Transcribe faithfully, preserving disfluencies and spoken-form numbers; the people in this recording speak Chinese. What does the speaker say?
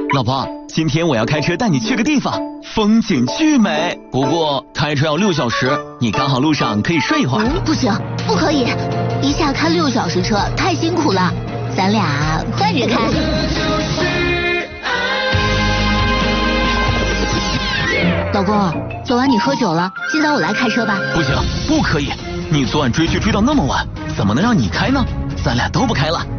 老婆，今天我要开车带你去个地方，风景巨美。不过开车要六小时，你刚好路上可以睡一会儿。 嗯，不行，不可以，一下开六小时车太辛苦了，咱俩换着开。老公，昨晚你喝酒了，今早我来开车吧。 不行，不可以，你昨晚追剧追到那么晚，怎么能让你开呢？咱俩都不开了。